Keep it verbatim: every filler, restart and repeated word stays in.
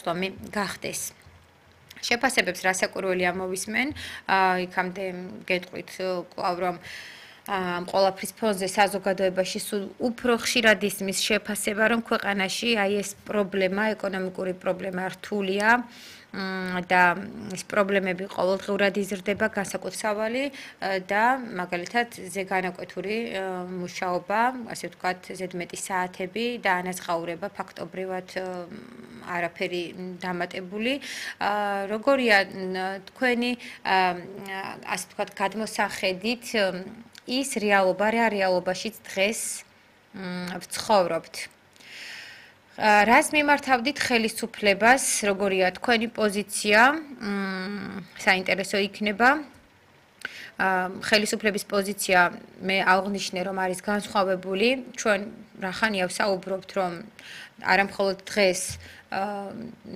მოსვლამი გახდეს. შეფასებებს რასაკვირველი ამოვისმენ, იქამდე გეტყვით კვლავ რომ ამ ყველაფრის ფონზე საზოგადოებაში სულ უფრო ხშირად ისმის შეფასება, რომ ქვეყანაში აი ეს პრობლემა, ეკონომიკური პრობლემა რთულია და ეს პრობლემები ყოველდღურად იზრდება, განსაკუთრებული და მაგალითად ზეგანაკვეთური მუშაობა, ასე ვთქვათ, ზედმეტი საათები და ანაზღაურება ფაქტობრივად არაფერი დამატებული. როგორია თქვენი ასე ვთქვათ, გადმოსახედით ის რეალობა, რა რეალობაშიც დღეს ვცხოვრობთ. რას მიმართავდით ხელისუფლებას, როგორია თქვენი პოზიცია, საინტერესო იქნება. ხელისუფლების პოზიცია მე აღნიშნე რომ არის განსხვავებული, ჩვენ რახანია ვსაუბრობთ რომ არა მხოლოდ დღეს